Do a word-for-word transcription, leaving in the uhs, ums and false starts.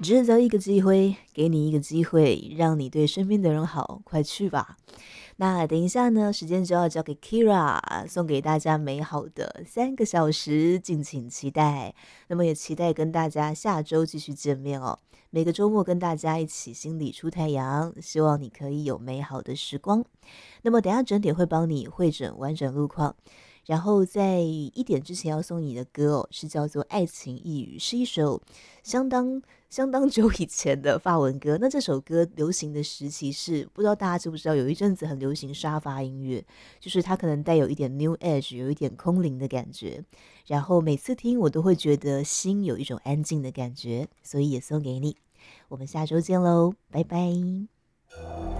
制造一个机会，给你一个机会，让你对身边的人好，快去吧。那等一下呢，时间就要交给 Kira，送给大家美好的三个小时，敬请期待。那么也期待跟大家下周继续见面哦。每个周末跟大家一起心里出太阳，希望你可以有美好的时光。那么等一下整点会帮你汇整完整路况。然后在一点之前要送你的歌哦，是叫做《爱情一语》，是一首相当相当久以前的法文歌。那这首歌流行的时期是，不知道大家知不知道，有一阵子很流行沙发音乐，就是它可能带有一点 New Age，有一点空灵的感觉。然后每次听我都会觉得心有一种安静的感觉，所以也送给你。我们下周见喽，拜拜。